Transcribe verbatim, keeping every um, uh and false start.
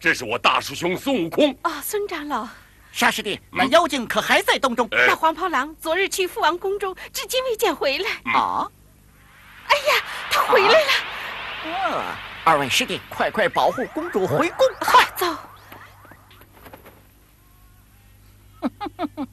这是我大师兄孙悟空。 啊，孙长老。 沙师弟，那妖精可还在洞中？ 哎那黄袍郎昨日去父王宫中，至今未见回来。 啊！ 哎呀，他回来了！ 呃，二位师弟，快快保护公主回宫！ 快走！